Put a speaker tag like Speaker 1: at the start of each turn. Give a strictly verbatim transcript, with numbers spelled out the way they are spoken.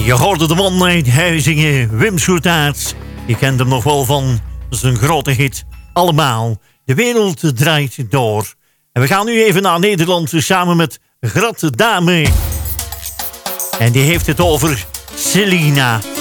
Speaker 1: Je hoorde de man uit Huizingen, Wim Soetaerts. Je kent hem nog wel van zijn grote hit Allemaal. De wereld draait door. En we gaan nu even naar Nederland samen met Grat Dame. En die heeft het over Selina.